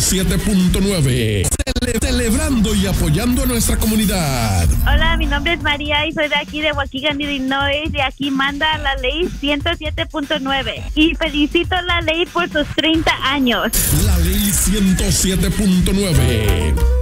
107.9. Celebrando y apoyando a nuestra comunidad. Hola, mi nombre es María y soy de aquí de Waukegan, Illinois, y aquí manda la ley 107.9. Y felicito a la ley por sus 30 años. La ley 107.9.